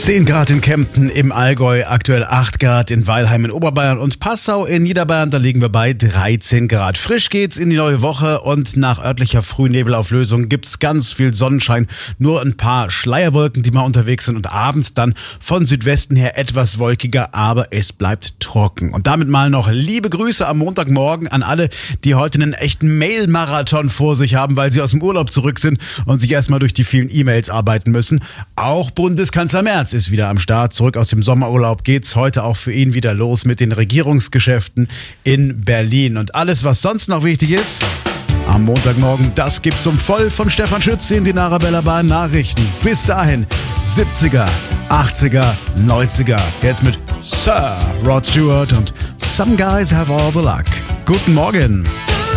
10 Grad in Kempten im Allgäu, aktuell 8 Grad in Weilheim in Oberbayern und Passau in Niederbayern, da liegen wir bei 13 Grad. Frisch geht's in die neue Woche und nach örtlicher Frühnebelauflösung gibt's ganz viel Sonnenschein, nur ein paar Schleierwolken, die mal unterwegs sind und abends dann von Südwesten her etwas wolkiger, aber es bleibt trocken. Und damit mal noch liebe Grüße am Montagmorgen an alle, die heute einen echten Mail-Marathon vor sich haben, weil sie aus dem Urlaub zurück sind und sich erstmal durch die vielen E-Mails arbeiten müssen. Auch Bundeskanzler Merz ist wieder am Start. Zurück aus dem Sommerurlaub geht's heute auch für ihn wieder los mit den Regierungsgeschäften in Berlin. Und alles, was sonst noch wichtig ist, am Montagmorgen, das gibt's um voll von Stefan Schütz in den Arabella Bahn Nachrichten. Bis dahin 70er, 80er, 90er. Jetzt mit Sir Rod Stewart und Some Guys Have All the Luck. Guten Morgen.